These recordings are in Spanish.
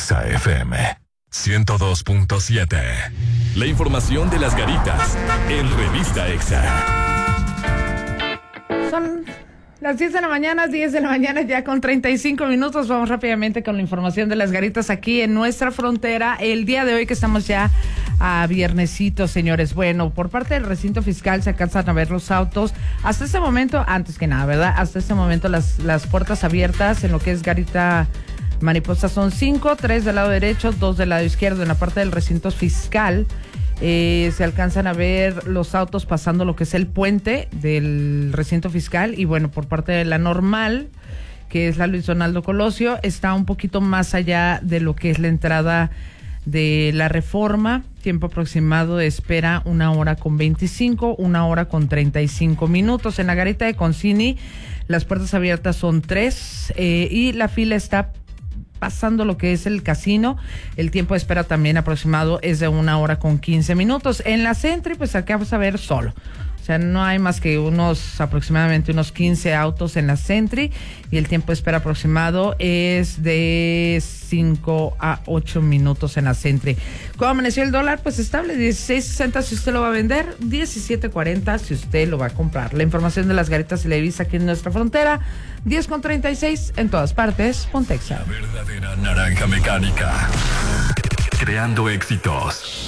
Exa FM 102.7. La información de las Garitas en Revista Exa. Son las 10 de la mañana, 10 de la mañana ya con 35 minutos. Vamos rápidamente con la información de las Garitas aquí en nuestra frontera. El día de hoy que estamos ya a viernesito, señores. Bueno, por parte del recinto fiscal se alcanzan a ver los autos. Hasta este momento, antes que nada, ¿verdad? Hasta este momento las puertas abiertas en lo que es Garita Mariposa son 5, 3 del lado derecho, 2 del lado izquierdo. En la parte del recinto fiscal se alcanzan a ver los autos pasando lo que es el puente del recinto fiscal. Y bueno, por parte de la normal, que es la Luis Donaldo Colosio, está un poquito más allá de lo que es la entrada de la Reforma. Tiempo aproximado de espera 1 hora con 25, 1 hora con 35 minutos. En la Garita de Concini las puertas abiertas son 3 y la fila está pasando lo que es el casino. El tiempo de espera también aproximado es de 1 hora con 15 minutos. En la Sentry, pues acá vamos a ver solo. O sea, no hay más que aproximadamente unos 15 autos en la Sentry y el tiempo de espera aproximado es de 5 a 8 minutos en la Sentry. ¿Cómo amaneció el dólar? Pues estable, 16.60 si usted lo va a vender, 17.40 si usted lo va a comprar. La información de las Garitas y la divisa aquí en nuestra frontera, 10.36 en todas partes. Ponte Exa. La verdadera naranja mecánica. Creando éxitos.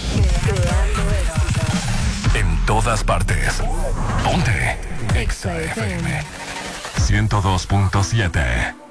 En todas partes. Ponte Exa FM 102.7.